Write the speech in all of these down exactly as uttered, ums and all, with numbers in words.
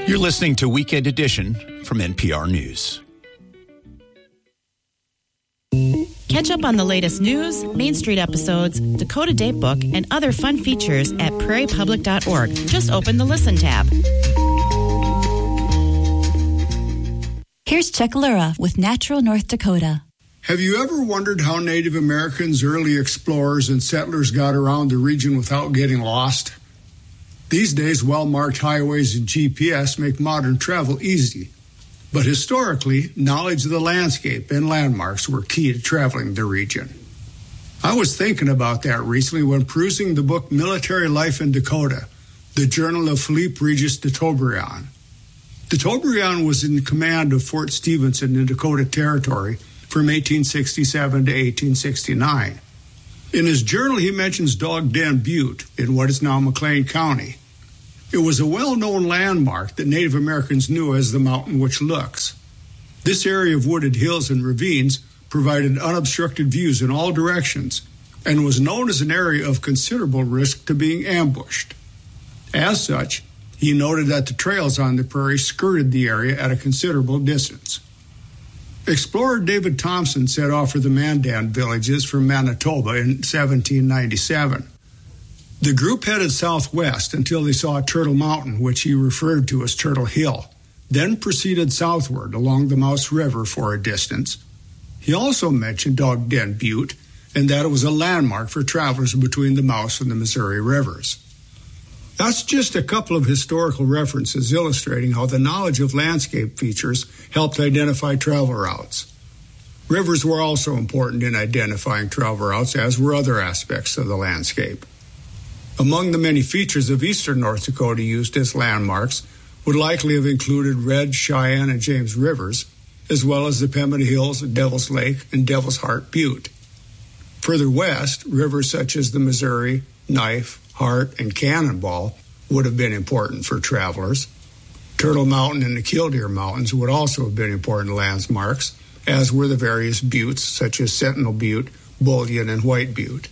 You're listening to Weekend Edition from N P R News. Catch up on the latest news, Main Street episodes, Dakota Datebook, and other fun features at prairie public dot org. Just open the Listen tab. Here's Chuck Lura with Natural North Dakota. Have you ever wondered how Native Americans, early explorers, and settlers got around the region without getting lost? These days, well-marked highways and G P S make modern travel easy. But historically, knowledge of the landscape and landmarks were key to traveling the region. I was thinking about that recently when perusing the book Military Life in Dakota, the journal of Philippe Regis de Toubriand. De Toubriand was in command of Fort Stephenson in Dakota Territory from eighteen sixty-seven to eighteen sixty-nine. In his journal, he mentions Dog Den Butte in what is now McLean County. It was a well-known landmark that Native Americans knew as the mountain which looks. This area of wooded hills and ravines provided unobstructed views in all directions and was known as an area of considerable risk to being ambushed. As such, he noted that the trails on the prairie skirted the area at a considerable distance. Explorer David Thompson set off for the Mandan villages from Manitoba in seventeen ninety-seven. The group headed southwest until they saw Turtle Mountain, which he referred to as Turtle Hill, then proceeded southward along the Mouse River for a distance. He also mentioned Dog Den Butte and that it was a landmark for travelers between the Mouse and the Missouri rivers. That's just a couple of historical references illustrating how the knowledge of landscape features helped identify travel routes. Rivers were also important in identifying travel routes, as were other aspects of the landscape. Among the many features of eastern North Dakota used as landmarks would likely have included Red, Cheyenne, and James Rivers, as well as the Pembina Hills, Devil's Lake, and Devil's Heart Butte. Further west, rivers such as the Missouri, Knife, Heart, and Cannonball would have been important for travelers. Turtle Mountain and the Killdeer Mountains would also have been important landmarks, as were the various buttes such as Sentinel Butte, Bullion, and White Butte.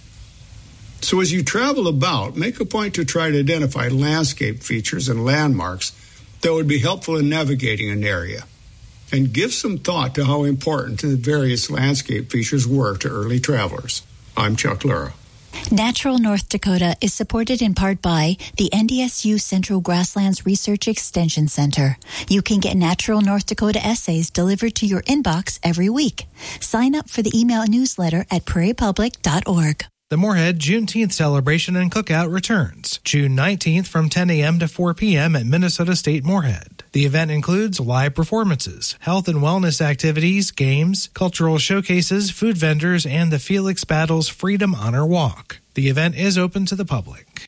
So as you travel about, make a point to try to identify landscape features and landmarks that would be helpful in navigating an area. And give some thought to how important the various landscape features were to early travelers. I'm Chuck Lura. Natural North Dakota is supported in part by the N D S U Central Grasslands Research Extension Center. You can get Natural North Dakota essays delivered to your inbox every week. Sign up for the email newsletter at prairie public dot org. The Moorhead Juneteenth celebration and cookout returns June nineteenth from ten a.m. to four p.m. at Minnesota State Moorhead. The event includes live performances, health and wellness activities, games, cultural showcases, food vendors, and the Felix Battles Freedom Honor Walk. The event is open to the public.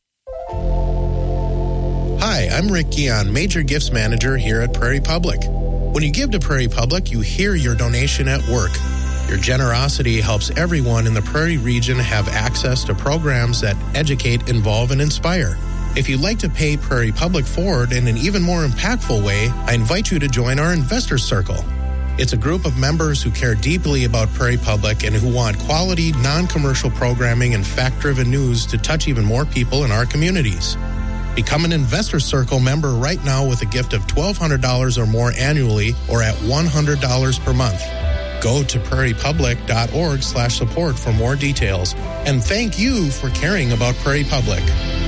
Hi, I'm Rick Guion, Major Gifts Manager here at Prairie Public. When you give to Prairie Public, you hear your donation at work. Your generosity helps everyone in the Prairie region have access to programs that educate, involve, and inspire. If you'd like to pay Prairie Public forward in an even more impactful way, I invite you to join our Investors Circle. It's a group of members who care deeply about Prairie Public and who want quality, non-commercial programming and fact-driven news to touch even more people in our communities. Become an Investors Circle member right now with a gift of twelve hundred dollars or more annually or at one hundred dollars per month. Go to prairie public dot org slash support for more details. And thank you for caring about Prairie Public.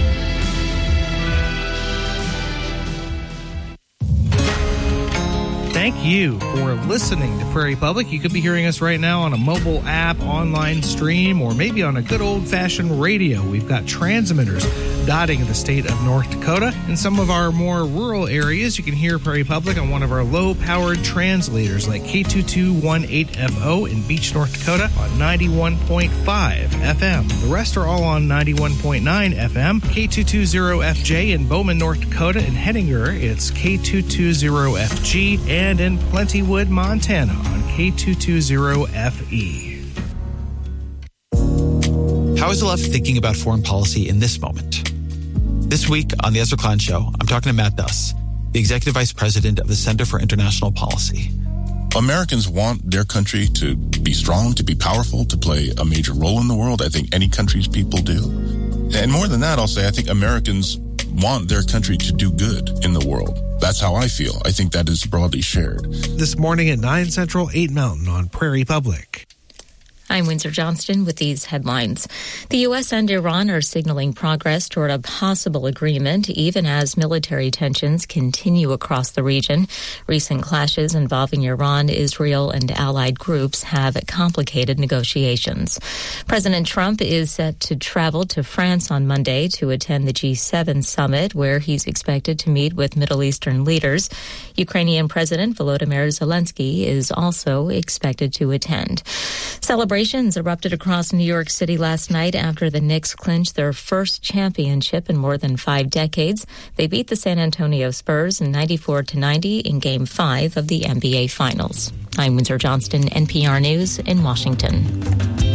Thank you for listening to Prairie Public. You could be hearing us right now on a mobile app, online stream, or maybe on a good old-fashioned radio. We've got transmitters dotting the state of North Dakota. In some of our more rural areas, you can hear Prairie Public on one of our low-powered translators like K two two one eight F O in Beach, North Dakota on ninety-one point five F M. The rest are all on ninety-one point nine F M. K two two zero F J in Bowman, North Dakota. In Hettinger, it's K two two zero F G. And in Plentywood, Montana on K two two zero F E. How is the left thinking about foreign policy in this moment? This week on The Ezra Klein Show, I'm talking to Matt Duss, the Executive Vice President of the Center for International Policy. Americans want their country to be strong, to be powerful, to play a major role in the world. I think any country's people do. And more than that, I'll say I think Americans want their country to do good in the world. That's how I feel. I think that is broadly shared. This morning at nine Central, eight Mountain on Prairie Public. I'm Windsor Johnston with these headlines. The U S and Iran are signaling progress toward a possible agreement, even as military tensions continue across the region. Recent clashes involving Iran, Israel, and allied groups have complicated negotiations. President Trump is set to travel to France on Monday to attend the G seven summit, where he's expected to meet with Middle Eastern leaders. Ukrainian President Volodymyr Zelensky is also expected to attend. Celebrations erupted across New York City last night after the Knicks clinched their first championship in more than five decades. They beat the San Antonio Spurs ninety-four to ninety in Game five of the N B A Finals. I'm Windsor Johnston, N P R News in Washington.